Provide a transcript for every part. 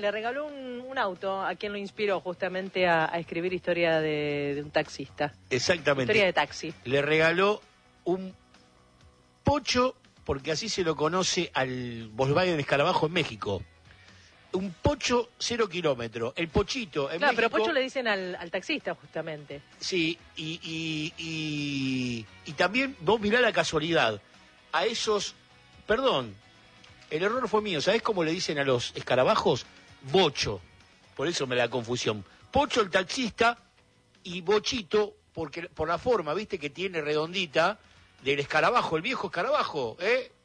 le regaló un auto a quien lo inspiró justamente a escribir historia de un taxista. Exactamente. Historia de taxi. Le regaló un pocho, porque así se lo conoce al Volkswagen Escarabajo en México. Un pocho 0 kilómetros. El pochito en Claro, México... pero pocho le dicen al taxista justamente. Sí, y también vos mirá la casualidad. A esos... Perdón, el error fue mío. ¿Sabés cómo le dicen a los escarabajos? Bocho. Por eso me da confusión. Pocho el taxista y bochito, porque por la forma, viste, que tiene redondita del escarabajo, el viejo escarabajo,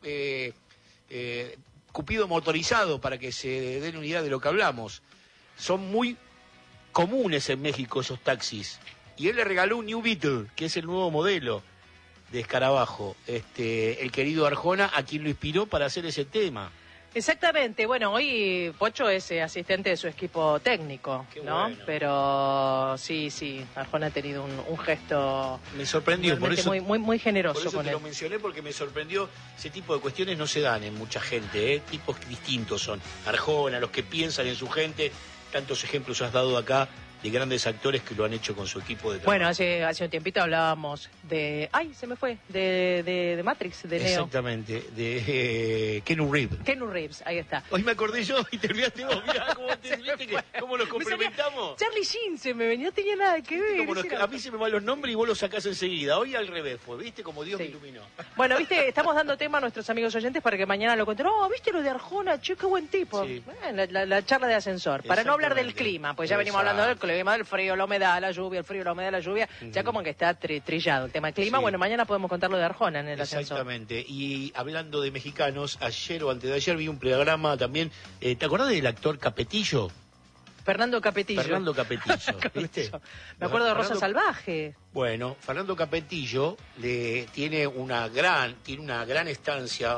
Cupido motorizado, para que se den una idea de lo que hablamos. Son muy comunes en México esos taxis. Y él le regaló un New Beetle, que es el nuevo modelo de escarabajo. El querido Arjona, a quien lo inspiró para hacer ese tema. Exactamente, bueno, hoy Pocho es asistente de su equipo técnico, Qué ¿no? bueno. Pero sí, Arjona ha tenido un gesto Me sorprendió, por eso, muy generoso por eso con te él. lo mencioné, porque me sorprendió. Ese tipo de cuestiones no se dan en mucha gente, tipos distintos son. Arjona, los que piensan en su gente, tantos ejemplos has dado acá de grandes actores que lo han hecho con su equipo de trabajo. Bueno, hace un tiempito hablábamos de... ¡Ay, se me fue! De Matrix, de Neo. Exactamente, de Keanu Reeves. Keanu Reeves, ahí está. Hoy me acordé yo y te olvidaste vos. Mirá cómo nos complementamos. Charlie Sheen se me venía, no tenía nada que ver. A mí se me van los nombres y vos los sacás enseguida. Hoy al revés fue, ¿viste? Como Dios me iluminó. Bueno, viste, estamos dando tema a nuestros amigos oyentes para que mañana lo cuenten. Oh, ¿viste lo de Arjona? Che, qué buen tipo. Sí. La charla de ascensor. Para no hablar del clima, pues ya venimos hablando del clima, del frío, la humedad, la lluvia, el frío, la humedad, la lluvia. Ya como que está trillado el tema clima. Sí. Bueno, mañana podemos contar lo de Arjona en el ascensor. Exactamente. Y hablando de mexicanos, ayer o antes de ayer vi un programa también. ¿Te acordás del actor Capetillo? Fernando Capetillo. Fernando Capetillo, ¿viste? Me acuerdo de Rosa Salvaje. Bueno, Fernando Capetillo tiene una gran estancia,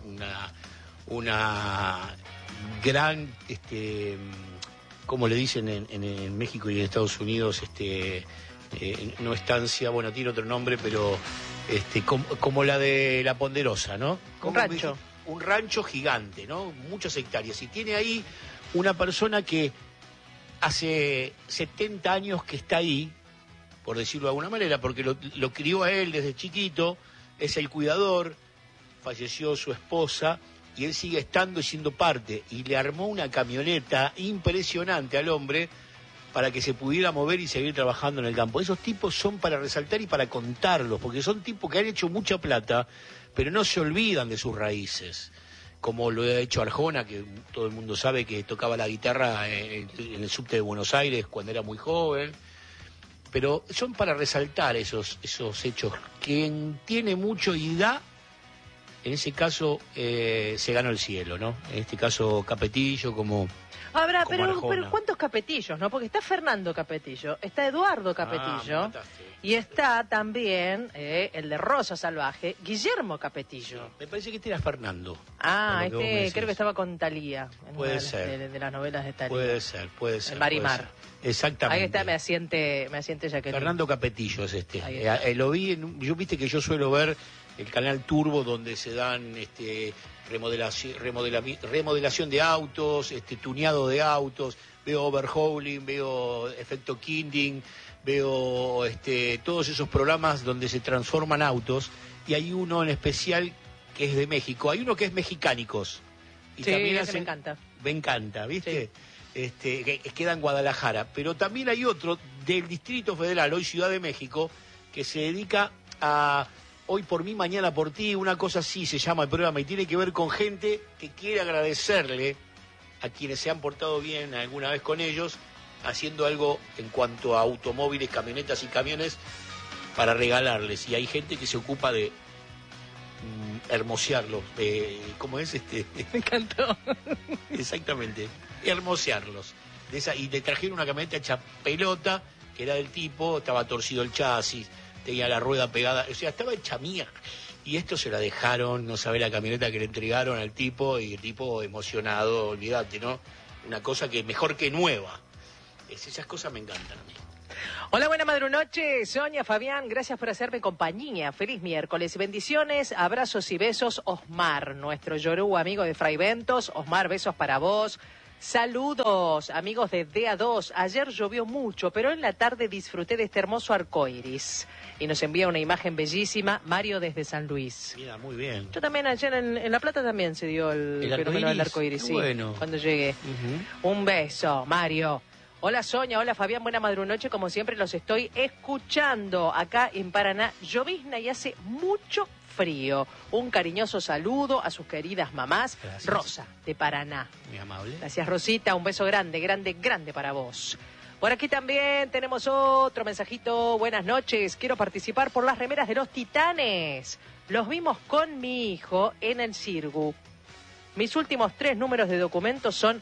una gran, como le dicen en México y en Estados Unidos, no estancia, bueno, tiene otro nombre, pero como la de La Ponderosa, ¿no? Un rancho. Un rancho gigante, ¿no? Muchas hectáreas. Y tiene ahí una persona que hace 70 años que está ahí, por decirlo de alguna manera, porque lo crió a él desde chiquito, es el cuidador, falleció su esposa, y él sigue estando y siendo parte, y le armó una camioneta impresionante al hombre para que se pudiera mover y seguir trabajando en el campo. Esos tipos son para resaltar y para contarlos, porque son tipos que han hecho mucha plata, pero no se olvidan de sus raíces, como lo ha hecho Arjona, que todo el mundo sabe que tocaba la guitarra en el subte de Buenos Aires cuando era muy joven. Pero son para resaltar esos hechos. Quien tiene mucho y da, en ese caso se ganó el cielo, ¿no? En este caso Capetillo como... Ahora, como pero ¿cuántos Capetillos, no? Porque está Fernando Capetillo, está Eduardo Capetillo, y está también el de Rosa Salvaje, Guillermo Capetillo. Me parece que este era Fernando. Creo que estaba con Talía, en puede una ser. De las novelas de Talía. Puede ser. El Marimar. Exactamente. Ahí está, me asiente Jacqueline. Fernando Capetillo es lo vi, yo viste que yo suelo ver el canal Turbo, donde se dan remodelación de autos, tuneado de autos, veo overhauling, veo efecto Kinding, veo todos esos programas donde se transforman autos, y hay uno en especial que es de México, hay uno que es Mexicánicos. Y sí, también me encanta. Me encanta, ¿viste? Sí. Que queda en Guadalajara, pero también hay otro del Distrito Federal, hoy Ciudad de México, que se dedica a Hoy por mí, mañana por ti, una cosa así se llama el programa, y tiene que ver con gente que quiere agradecerle a quienes se han portado bien alguna vez con ellos, haciendo algo en cuanto a automóviles, camionetas y camiones para regalarles. Y hay gente que se ocupa de hermosearlos, ¿cómo es? Me encantó. Exactamente, hermosearlos. Y le trajeron una camioneta hecha pelota, que era del tipo, estaba torcido el chasis, tenía la rueda pegada, o sea, estaba hecha mía. Y esto se la dejaron, no sabe la camioneta que le entregaron al tipo, y el tipo emocionado, olvídate, ¿no? Una cosa que mejor que nueva. Esas cosas me encantan a mí. Hola, buena madrunoche, Sonia, Fabián, gracias por hacerme compañía. Feliz miércoles, bendiciones, abrazos y besos. Osmar, nuestro Yoruba amigo de Fray Ventos. Osmar, besos para vos. Saludos, amigos de DA2. Ayer llovió mucho, pero en la tarde disfruté de este hermoso arcoiris. Y nos envía una imagen bellísima, Mario desde San Luis. Mira, muy bien. Yo también ayer en La Plata también se dio el fenómeno del arcoiris, sí, bueno. cuando llegué. Un beso, Mario. Hola Sonia, hola Fabián, buena madrunoche, como siempre los estoy escuchando acá en Paraná. Llovizna y hace mucho frío. Un cariñoso saludo a sus queridas mamás. Gracias. Rosa, de Paraná. Muy amable. Gracias Rosita, un beso grande, grande, grande para vos. Por aquí también tenemos otro mensajito. Buenas noches, quiero participar por las remeras de los Titanes. Los vimos con mi hijo en el Cirgu. Mis últimos 3 números de documento son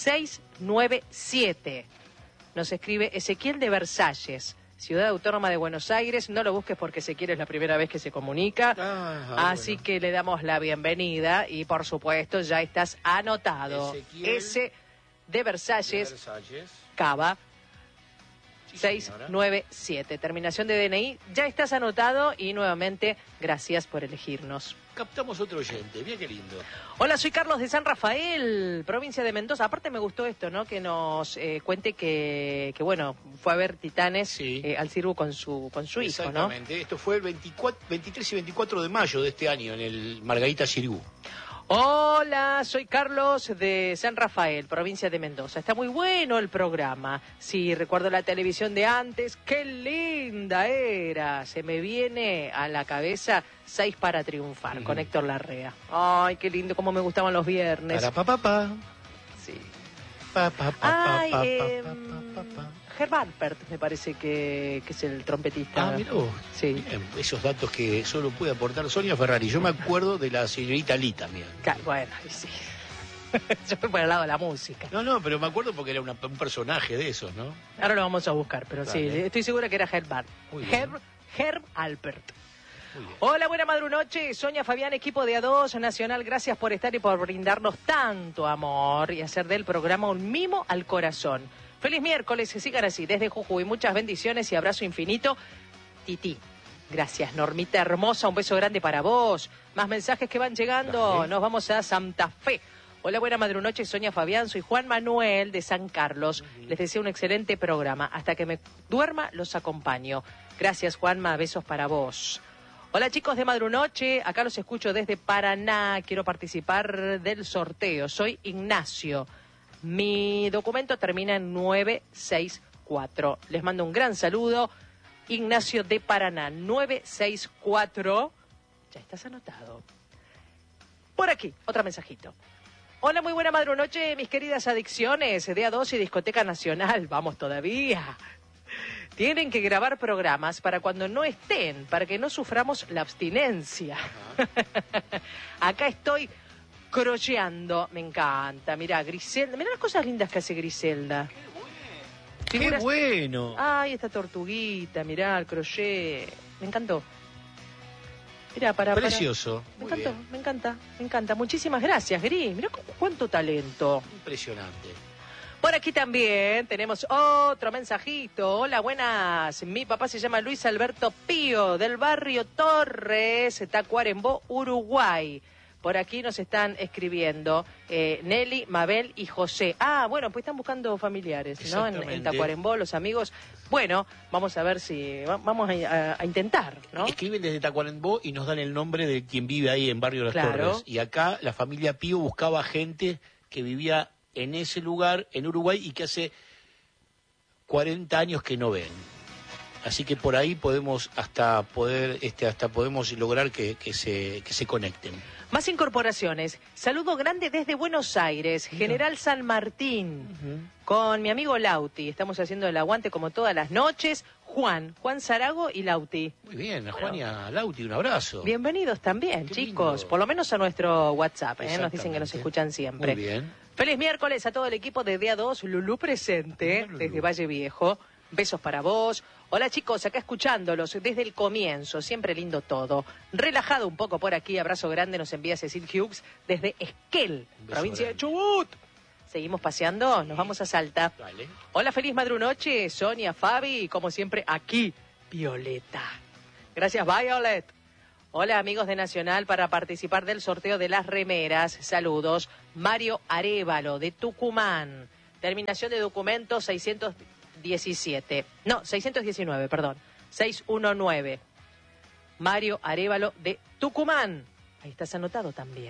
697. Nos escribe Ezequiel de Versalles, Ciudad Autónoma de Buenos Aires. No lo busques porque Ezequiel es la primera vez que se comunica. Así bueno, que le damos la bienvenida y por supuesto ya estás anotado. Ezequiel S de Versalles, Cava. Sí, 697, terminación de DNI, ya estás anotado y nuevamente gracias por elegirnos. Captamos otro oyente, mira qué lindo. Hola, soy Carlos de San Rafael, provincia de Mendoza. Aparte me gustó esto, ¿no? Que nos cuente que bueno, fue a ver Titanes sí, al Cirgu con su hijo, ¿no? Exactamente, esto fue el 23 y 24 de mayo de este año en el Margarita Cirgu. Hola, soy Carlos de San Rafael, provincia de Mendoza. Está muy bueno el programa. Sí, recuerdo la televisión de antes. ¡Qué linda era! Se me viene a la cabeza 6 para triunfar, con Héctor Larrea. Ay, qué lindo, cómo me gustaban los viernes. Para papá. Sí. Ay, Herb Alpert me parece que es el trompetista. Ah, mirá vos. Sí. Bien, esos datos que solo puede aportar Sonia Ferrari. Yo me acuerdo de la señorita Lee también. Bueno, sí. Yo fui por el lado de la música. No, pero me acuerdo porque era un personaje de esos, ¿no? Ahora lo vamos a buscar, pero Dale. Sí, estoy segura que era Herb Alpert. Hola, buena madrunoche. Sonia, Fabián, equipo de A2 Nacional, gracias por estar y por brindarnos tanto amor y hacer del programa un mimo al corazón. Feliz miércoles, que sigan así, desde Jujuy. Muchas bendiciones y abrazo infinito. Titi. Gracias, Normita hermosa, un beso grande para vos. Más mensajes que van llegando. Dale. Nos vamos a Santa Fe. Hola, buena madrunoche, Sonia, Fabián. Soy Juan Manuel de San Carlos. Les deseo un excelente programa. Hasta que me duerma, los acompaño. Gracias, Juanma. Besos para vos. Hola chicos de Madrunoche, acá los escucho desde Paraná, quiero participar del sorteo, soy Ignacio, mi documento termina en 964, les mando un gran saludo, Ignacio de Paraná, 964, ya estás anotado. Por aquí, otro mensajito. Hola, muy buena Madrunoche, mis queridas adicciones de A2 y Discoteca Nacional, vamos todavía. Tienen que grabar programas para cuando no estén, para que no suframos la abstinencia. Acá estoy crocheando, me encanta. Mirá, Griselda, mirá las cosas lindas que hace Griselda. ¡Qué bueno! Ay, esta tortuguita, mirá, el crochet. Me encantó. Mirá, Precioso. Me encantó, me encanta. Muchísimas gracias, Gris. Mirá cuánto talento. Impresionante. Por aquí también tenemos otro mensajito. Hola, buenas. Mi papá se llama Luis Alberto Pío, del barrio Torres, Tacuarembó, Uruguay. Por aquí nos están escribiendo Nelly, Mabel y José. Ah, bueno, pues están buscando familiares, ¿no? En Tacuarembó, los amigos. Bueno, vamos a ver si... Vamos a intentar, ¿no? Escriben desde Tacuarembó y nos dan el nombre de quien vive ahí en Barrio Las Torres. Y acá la familia Pío buscaba gente que vivía en ese lugar, en Uruguay, y que hace 40 años que no ven. Así que por ahí podemos podemos lograr que se conecten. Más incorporaciones. Saludo grande desde Buenos Aires, General San Martín, con mi amigo Lauti. Estamos haciendo el aguante como todas las noches. Juan Zarago y Lauti. Muy bien, a Juan y a Lauti, un abrazo. Bienvenidos también, chicos. Lindo. Por lo menos a nuestro WhatsApp, nos dicen que nos escuchan siempre. Muy bien. Feliz miércoles a todo el equipo de DA2, Lulú presente, desde Valle Viejo. Besos para vos. Hola chicos, acá escuchándolos desde el comienzo, siempre lindo todo. Relajado un poco por aquí, abrazo grande nos envía Cecil Hughes desde Esquel, provincia de Chubut. Seguimos paseando, nos vamos a Salta. Vale. Hola, feliz madrunoche, Sonia, Fabi, como siempre aquí, Violeta. Gracias, Violet. Hola amigos de Nacional, para participar del sorteo de las remeras, saludos. Mario Arévalo de Tucumán, terminación de documento 619, perdón, 619. Mario Arévalo de Tucumán, ahí estás anotado también.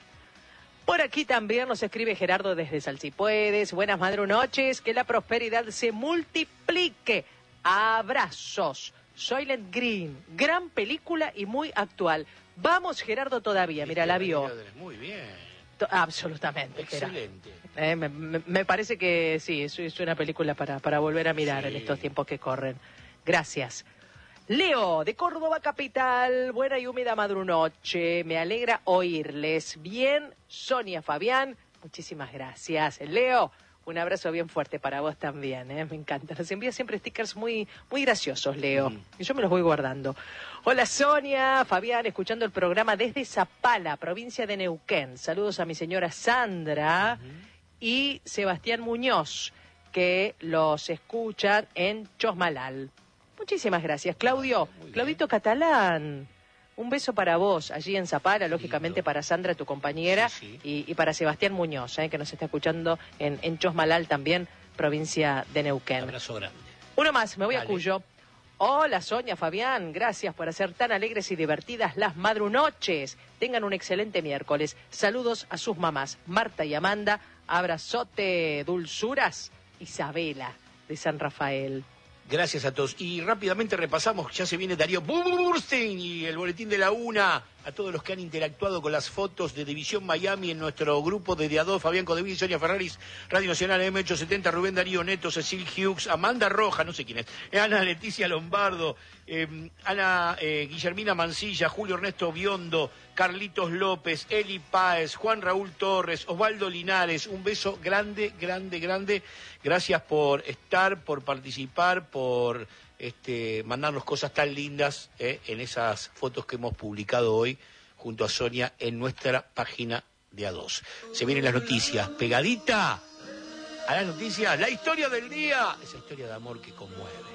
Por aquí también nos escribe Gerardo desde Salsipuedes. Buenas madrunoches, que la prosperidad se multiplique. Abrazos. Soylent Green, gran película y muy actual. Vamos, Gerardo, todavía. Mira, la vio. Muy bien. Absolutamente. Excelente. Me parece que sí, es una película para volver a mirar en estos tiempos que corren. Gracias. Leo, de Córdoba Capital, buena y húmeda madrunoche, me alegra oírles. Bien, Sonia Fabián, muchísimas gracias. Leo, un abrazo bien fuerte para vos también, me encanta. Nos envía siempre stickers muy graciosos, Leo, y yo me los voy guardando. Hola Sonia, Fabián, escuchando el programa desde Zapala, provincia de Neuquén. Saludos a mi señora Sandra y Sebastián Muñoz, que los escuchan en Chosmalal. Muchísimas gracias, Claudio. Claudito Catalán, un beso para vos allí en Zapala, lógicamente para Sandra, tu compañera, y para Sebastián Muñoz, que nos está escuchando en Chosmalal también, provincia de Neuquén. Un abrazo grande. Uno más, me voy a Cuyo. Hola Sonia, Fabián, gracias por hacer tan alegres y divertidas las madrunoches. Tengan un excelente miércoles. Saludos a sus mamás, Marta y Amanda. Abrazote, dulzuras. Isabela, de San Rafael. Gracias a todos. Y rápidamente repasamos, ya se viene Darío Burstein y el boletín de la una. A todos los que han interactuado con las fotos de División Miami en nuestro grupo de A2, Fabián Codeville, Sonia Ferraris, Radio Nacional M870, Rubén Darío Neto, Cecil Hughes, Amanda Roja, no sé quién es, Ana Leticia Lombardo, Ana Guillermina Mancilla, Julio Ernesto Biondo, Carlitos López, Eli Páez, Juan Raúl Torres, Osvaldo Linares. Un beso grande, grande, grande. Gracias por estar, por participar, por mandarnos cosas tan lindas en esas fotos que hemos publicado hoy junto a Sonia en nuestra página de A2. Se vienen las noticias, pegadita a las noticias, la historia del día, esa historia de amor que conmueve.